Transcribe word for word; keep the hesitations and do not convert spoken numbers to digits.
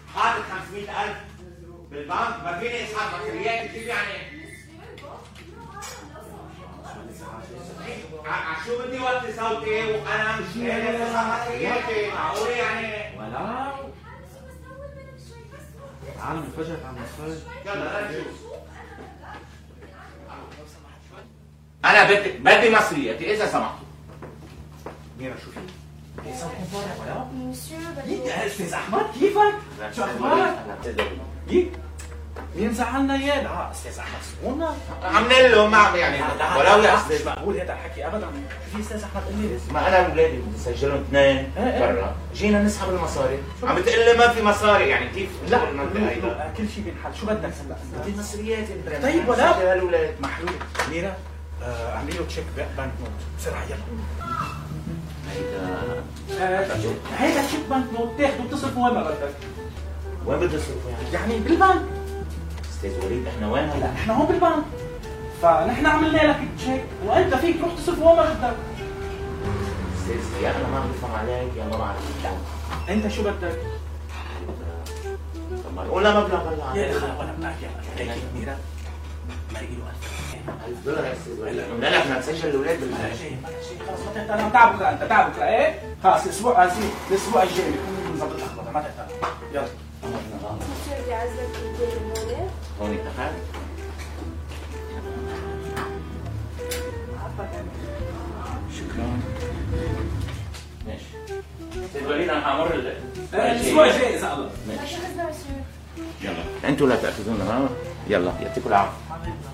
حاطط خمسمية ألف بالبنك ما فيني اسحب مصريات كيف يعني؟ شو بدي وطي صوتي وانا مش قادر اسحب مصرياتي معقول يعني؟ ولا تعالوا نتفرج على المصاري. يلا نشوف. انا بدي بدي مصرياتي اذا سمحتوا. ميرا شو في؟ ايه صوتكم طالع ولا؟ مسيو يك يا استاذ احمد كيفك؟ شو اخبارك؟ يك مين زعلنا اياه؟ لا استاذ احمد سكونا عاملين له ما يعني ولو يا استاذ مش مقبول هذا الحكي ابدا. في استاذ احمد قال لي ما انا واولادي بدي اسجلهم اثنين برا، جينا نسحب المصاري، عم بتقول لي ما في مصاري يعني كيف؟ لا كل شيء بينحل. شو بدك هلا؟ بدي مصرياتي انت. طيب ولا سجل هالولاد محلول. ميرا اعملي له تشيك بنك نوت بسرعه يلا. هيدا هيدا تشيك بنك نوت تاخده بتصرفه وين ما بدك. وين بدي اصرفه يعني؟ يعني بالبنك. استاذ وليد احنا وين هلا؟ احنا هون بالبنك. فنحن عملنا لك تشيك وانت فيك تروح تصرفه وين ما بدك. استاذ يا انا ما عم بفهم عليك يا ما بعرف. انت شو بدك؟ طب ما قولنا مبلغ هلا. يا اخي ولا بدك يا هيك ميرا مرقي له ألف دولار يا استاذ وليد. قلنا لك بدنا نسجل الاولاد بالبنك. خلص ما تهتم. انا تعب بكره انت تعب بكره ايه؟ خلص الاسبوع الاسبوع الجاي بكون نظبط الاخبار ما تهتم. يلا مسيو بدي اعزك الدين هون. هون اتفقنا؟ شكرا. ماشي. استاذ وليد انا حامر الاسبوع الجاي اذا الله. عشان نسمع مسيو. يلا انتوا لا تاخذونا ها؟ يلا يعطيكم العافيه.